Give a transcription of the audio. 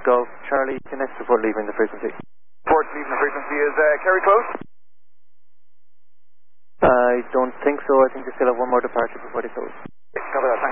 Golf Charlie, the next report leaving the frequency. Report leaving the frequency is Kerry close? I don't think so. I think they still have one more departure before they close. Cover that.